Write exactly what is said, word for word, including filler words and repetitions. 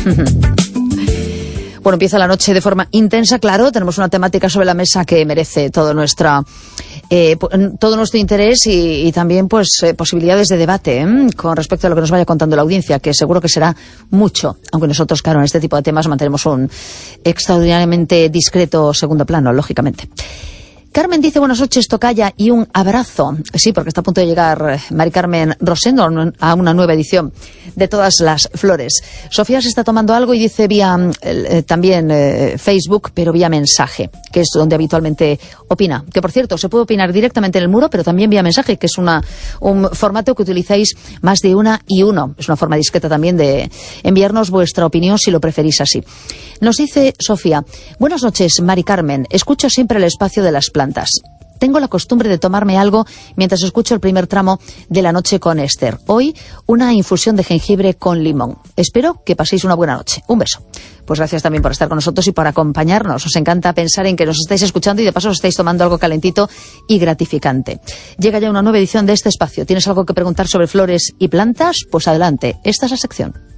Bueno, empieza la noche de forma intensa, claro, tenemos una temática sobre la mesa que merece todo, nuestra, eh, todo nuestro interés y, y también pues eh, posibilidades de debate ¿eh? con respecto a lo que nos vaya contando la audiencia, que seguro que será mucho, aunque nosotros, claro, en este tipo de temas mantenemos un extraordinariamente discreto segundo plano, lógicamente. Carmen dice buenas noches, tocaya, y un abrazo. Sí, porque está a punto de llegar Mari Carmen Rosendo a una nueva edición de Todas las Flores. Sofía se está tomando algo y dice vía eh, también eh, Facebook, pero vía mensaje, que es donde habitualmente opina. Que, por cierto, se puede opinar directamente en el muro, pero también vía mensaje, que es una un formato que utilizáis más de una y uno. Es una forma discreta también de enviarnos vuestra opinión si lo preferís así. Nos dice Sofía, buenas noches, Mari Carmen. Escucho siempre el espacio de las plantas. Tengo la costumbre de tomarme algo mientras escucho el primer tramo de La Noche con Esther. Hoy, una infusión de jengibre con limón. Espero que paséis una buena noche. Un beso. Pues gracias también por estar con nosotros y por acompañarnos. Os encanta pensar en que nos estáis escuchando y de paso os estáis tomando algo calentito y gratificante. Llega ya una nueva edición de este espacio. ¿Tienes algo que preguntar sobre flores y plantas? Pues adelante. Esta es la sección.